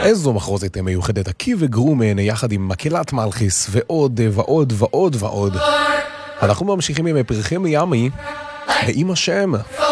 איזו מחרוזת מיוחדת, הקי וגרומן יחד עם מקהלת מלכיס ועוד ועוד ועוד ועוד. אנחנו ממשיכים עם פרחי מיאמי ועם השם